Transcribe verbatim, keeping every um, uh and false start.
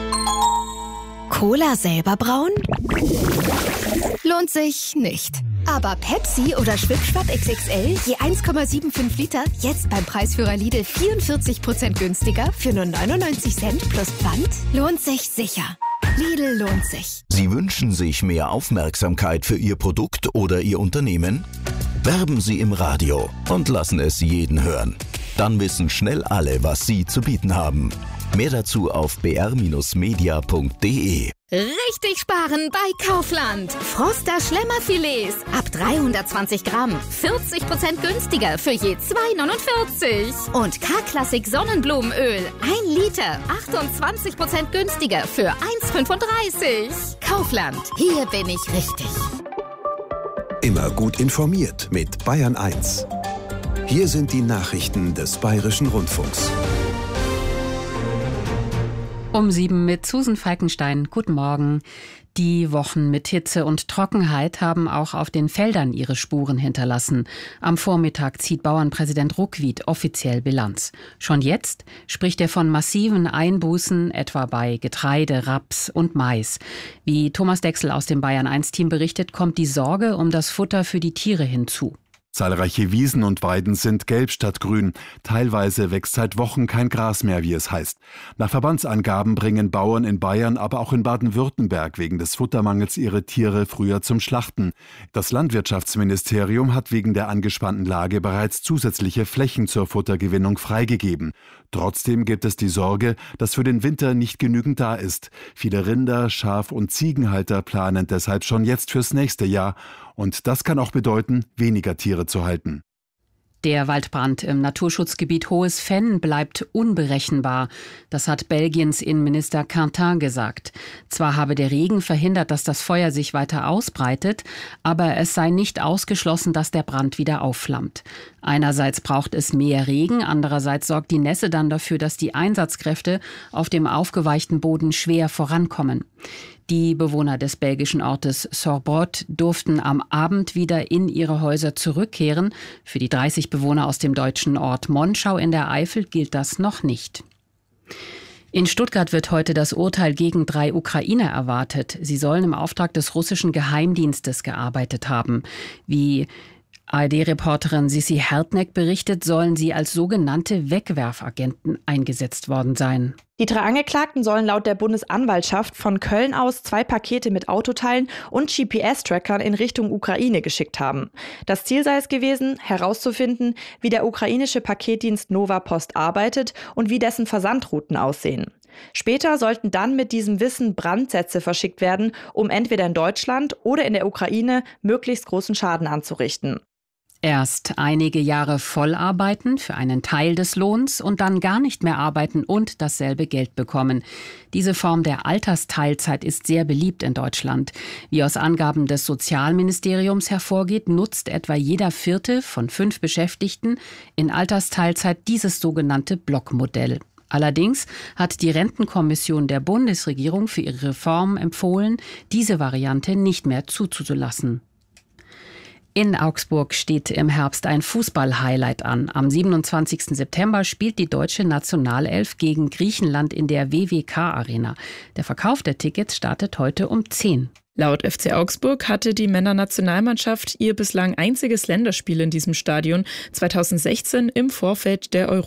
Cola selber brauen? Lohnt sich nicht. Aber Pepsi oder Schwipschwapp X X L je eins Komma fünfundsiebzig Liter jetzt beim Preisführer Lidl vierundvierzig Prozent günstiger für nur neunundneunzig Cent plus Pfand? Lohnt sich sicher. Lidl lohnt sich. Sie wünschen sich mehr Aufmerksamkeit für Ihr Produkt oder Ihr Unternehmen? Werben Sie im Radio und lassen es jeden hören. Dann wissen schnell alle, was Sie zu bieten haben. Mehr dazu auf b r media punkt d e. Richtig sparen bei Kaufland. Froster Schlemmerfilets ab dreihundertzwanzig Gramm. vierzig Prozent günstiger für je zwei neunundvierzig. Und K-Klassik Sonnenblumenöl. ein Liter. achtundzwanzig Prozent günstiger für eins fünfunddreißig. Kaufland. Hier bin ich richtig. Immer gut informiert mit Bayern eins. Hier sind die Nachrichten des Bayerischen Rundfunks. Um sieben mit Susan Falkenstein. Guten Morgen. Die Wochen mit Hitze und Trockenheit haben auch auf den Feldern ihre Spuren hinterlassen. Am Vormittag zieht Bauernpräsident Ruckwied offiziell Bilanz. Schon jetzt spricht er von massiven Einbußen, etwa bei Getreide, Raps und Mais. Wie Thomas Dechsel aus dem Bayern eins Team berichtet, kommt die Sorge um das Futter für die Tiere hinzu. Zahlreiche Wiesen und Weiden sind gelb statt grün. Teilweise wächst seit Wochen kein Gras mehr, wie es heißt. Nach Verbandsangaben bringen Bauern in Bayern, aber auch in Baden-Württemberg wegen des Futtermangels ihre Tiere früher zum Schlachten. Das Landwirtschaftsministerium hat wegen der angespannten Lage bereits zusätzliche Flächen zur Futtergewinnung freigegeben. Trotzdem gibt es die Sorge, dass für den Winter nicht genügend da ist. Viele Rinder-, Schaf- und Ziegenhalter planen deshalb schon jetzt fürs nächste Jahr. Und das kann auch bedeuten, weniger Tiere zu halten. Der Waldbrand im Naturschutzgebiet Hohes Fenn bleibt unberechenbar. Das hat Belgiens Innenminister Quentin gesagt. Zwar habe der Regen verhindert, dass das Feuer sich weiter ausbreitet, aber es sei nicht ausgeschlossen, dass der Brand wieder aufflammt. Einerseits braucht es mehr Regen, andererseits sorgt die Nässe dann dafür, dass die Einsatzkräfte auf dem aufgeweichten Boden schwer vorankommen. Die Bewohner des belgischen Ortes Sorbrot durften am Abend wieder in ihre Häuser zurückkehren. Für die dreißig Bewohner aus dem deutschen Ort Monschau in der Eifel gilt das noch nicht. In Stuttgart wird heute das Urteil gegen drei Ukrainer erwartet. Sie sollen im Auftrag des russischen Geheimdienstes gearbeitet haben. Wie A R D-Reporterin Sissi Hertneck berichtet, sollen sie als sogenannte Wegwerfagenten eingesetzt worden sein. Die drei Angeklagten sollen laut der Bundesanwaltschaft von Köln aus zwei Pakete mit Autoteilen und G P S-Trackern in Richtung Ukraine geschickt haben. Das Ziel sei es gewesen, herauszufinden, wie der ukrainische Paketdienst Nova Post arbeitet und wie dessen Versandrouten aussehen. Später sollten dann mit diesem Wissen Brandsätze verschickt werden, um entweder in Deutschland oder in der Ukraine möglichst großen Schaden anzurichten. Erst einige Jahre vollarbeiten für einen Teil des Lohns und dann gar nicht mehr arbeiten und dasselbe Geld bekommen. Diese Form der Altersteilzeit ist sehr beliebt in Deutschland. Wie aus Angaben des Sozialministeriums hervorgeht, nutzt etwa jeder Vierte von fünf Beschäftigten in Altersteilzeit dieses sogenannte Blockmodell. Allerdings hat die Rentenkommission der Bundesregierung für ihre Reform empfohlen, diese Variante nicht mehr zuzulassen. In Augsburg steht im Herbst ein Fußball-Highlight an. Am siebenundzwanzigsten September spielt die deutsche Nationalelf gegen Griechenland in der W W K-Arena. Der Verkauf der Tickets startet heute um zehn. Laut F C Augsburg hatte die Männernationalmannschaft ihr bislang einziges Länderspiel in diesem Stadion zweitausendsechzehn im Vorfeld der Euro